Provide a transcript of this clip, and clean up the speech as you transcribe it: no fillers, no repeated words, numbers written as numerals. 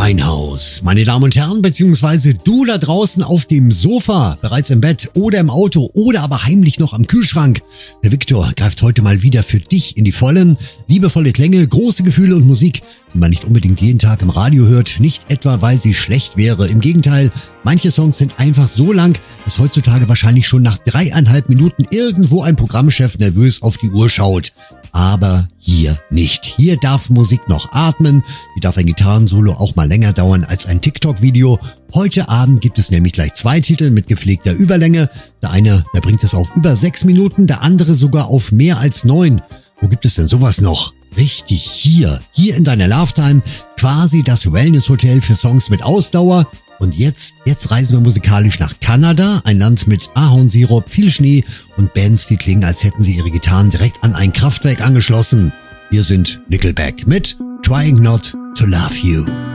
Winehouse. Meine Damen und Herren, beziehungsweise du da draußen auf dem Sofa, bereits im Bett oder im Auto oder aber heimlich noch am Kühlschrank. Der Viktor greift heute mal wieder für dich in die Vollen. Liebevolle Klänge, große Gefühle und Musik, die man nicht unbedingt jeden Tag im Radio hört. Nicht etwa, weil sie schlecht wäre. Im Gegenteil, manche Songs sind einfach so lang, dass heutzutage wahrscheinlich schon nach 3,5 Minuten irgendwo ein Programmchef nervös auf die Uhr schaut. Aber hier nicht. Hier darf Musik noch atmen. Hier darf ein Gitarrensolo auch mal länger dauern als ein TikTok-Video. Heute Abend gibt es nämlich gleich 2 Titel mit gepflegter Überlänge. Der eine, der bringt es auf über 6 Minuten, der andere sogar auf mehr als 9. Wo gibt es denn sowas noch? Richtig, hier in deiner Lovetime, quasi das Wellness-Hotel für Songs mit Ausdauer. Und jetzt reisen wir musikalisch nach Kanada, ein Land mit Ahornsirup, viel Schnee und Bands, die klingen, als hätten sie ihre Gitarren direkt an ein Kraftwerk angeschlossen. Wir sind Nickelback mit Trying Not to Love You.